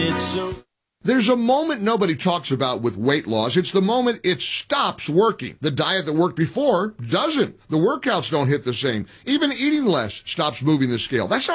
It's so... There's a moment nobody talks about with weight loss. It's the moment it stops working. The diet that worked before doesn't. The workouts don't hit the same. Even eating less stops moving the scale. That's